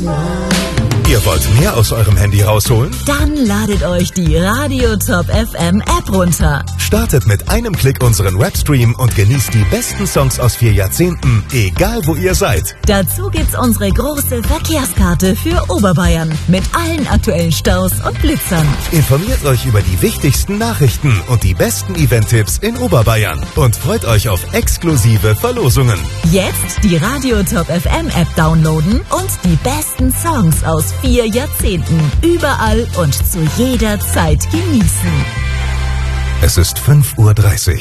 Ihr wollt mehr aus eurem Handy rausholen? Dann ladet euch die Radio Top FM App runter. Startet mit einem Klick unseren Webstream und genießt die besten Songs aus 4 Jahrzehnten, egal wo ihr seid. Dazu gibt's unsere große Verkehrskarte für Oberbayern mit allen aktuellen Staus und Blitzern. Informiert euch über die wichtigsten Nachrichten und die besten Event-Tipps in Oberbayern und freut euch auf exklusive Verlosungen. Jetzt die Radio Top FM App downloaden und die besten Songs aus 4 Jahrzehnten überall und zu jeder Zeit genießen. Es ist 5:30 Uhr.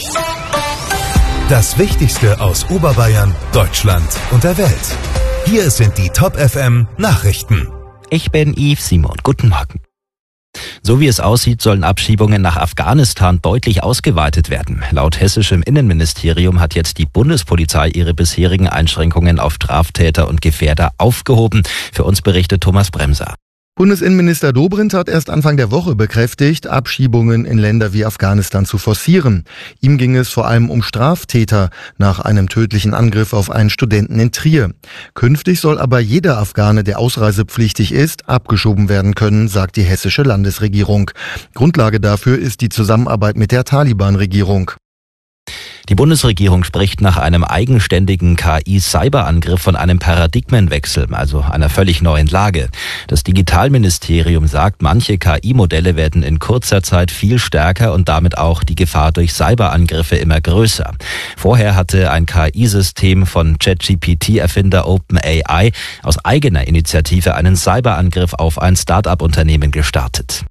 Das Wichtigste aus Oberbayern, Deutschland und der Welt. Hier sind die Top FM Nachrichten. Ich bin Yves Simon. Guten Morgen. So wie es aussieht, sollen Abschiebungen nach Afghanistan deutlich ausgeweitet werden. Laut hessischem Innenministerium hat jetzt die Bundespolizei ihre bisherigen Einschränkungen auf Straftäter und Gefährder aufgehoben. Für uns berichtet Thomas Bremser. Bundesinnenminister Dobrindt hat erst Anfang der Woche bekräftigt, Abschiebungen in Länder wie Afghanistan zu forcieren. Ihm ging es vor allem um Straftäter nach einem tödlichen Angriff auf einen Studenten in Trier. Künftig soll aber jeder Afghane, der ausreisepflichtig ist, abgeschoben werden können, sagt die hessische Landesregierung. Grundlage dafür ist die Zusammenarbeit mit der Taliban-Regierung. Die Bundesregierung spricht nach einem eigenständigen KI-Cyberangriff von einem Paradigmenwechsel, also einer völlig neuen Lage. Das Digitalministerium sagt, manche KI-Modelle werden in kurzer Zeit viel stärker und damit auch die Gefahr durch Cyberangriffe immer größer. Vorher hatte ein KI-System von ChatGPT-Erfinder OpenAI aus eigener Initiative einen Cyberangriff auf ein Start-up-Unternehmen gestartet.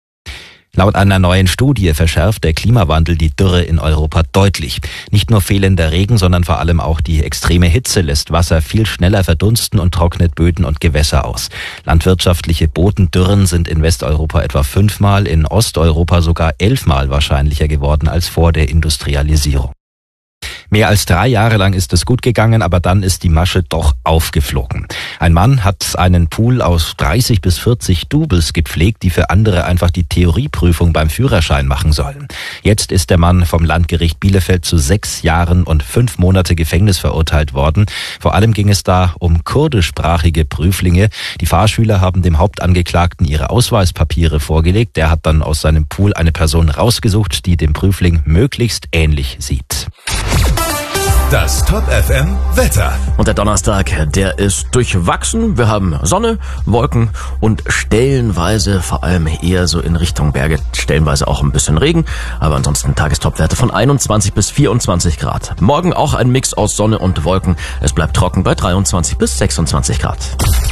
Laut einer neuen Studie verschärft der Klimawandel die Dürre in Europa deutlich. Nicht nur fehlender Regen, sondern vor allem auch die extreme Hitze lässt Wasser viel schneller verdunsten und trocknet Böden und Gewässer aus. Landwirtschaftliche Bodendürren sind in Westeuropa etwa 5-mal, in Osteuropa sogar 11-mal wahrscheinlicher geworden als vor der Industrialisierung. Mehr als 3 Jahre lang ist es gut gegangen, aber dann ist die Masche doch aufgeflogen. Ein Mann hat einen Pool aus 30 bis 40 Doubles gepflegt, die für andere einfach die Theorieprüfung beim Führerschein machen sollen. Jetzt ist der Mann vom Landgericht Bielefeld zu 6 Jahren und 5 Monate Gefängnis verurteilt worden. Vor allem ging es da um kurdischsprachige Prüflinge. Die Fahrschüler haben dem Hauptangeklagten ihre Ausweispapiere vorgelegt. Der hat dann aus seinem Pool eine Person rausgesucht, die dem Prüfling möglichst ähnlich sieht. Das Top FM Wetter. Und der Donnerstag, der ist durchwachsen. Wir haben Sonne, Wolken und stellenweise, vor allem eher so in Richtung Berge, stellenweise auch ein bisschen Regen. Aber ansonsten Tagestopwerte von 21 bis 24 Grad. Morgen auch ein Mix aus Sonne und Wolken. Es bleibt trocken bei 23 bis 26 Grad.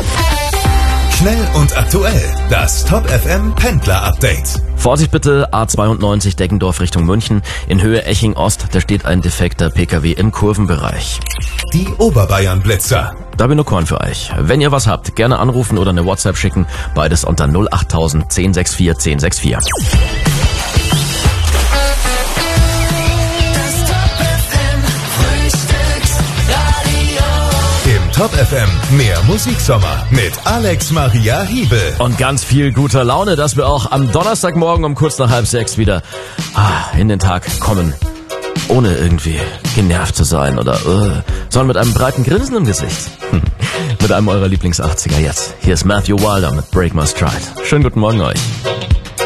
Schnell und aktuell. Das Top FM Pendler Update. Vorsicht bitte, A92 Deggendorf Richtung München. In Höhe Eching Ost, da steht ein defekter PKW im Kurvenbereich. Die Oberbayern Blitzer. Da bin nur Korn für euch. Wenn ihr was habt, gerne anrufen oder eine WhatsApp schicken. Beides unter 08000 1064 1064. Top FM, mehr Musiksommer mit Alex Maria Hiebel. Und ganz viel guter Laune, dass wir auch am Donnerstagmorgen um kurz nach 5:30 wieder in den Tag kommen. Ohne irgendwie genervt zu sein oder sondern mit einem breiten Grinsen im Gesicht. Mit einem eurer Lieblings-80er jetzt. Hier ist Matthew Wilder mit Break My Stride. Schönen guten Morgen euch.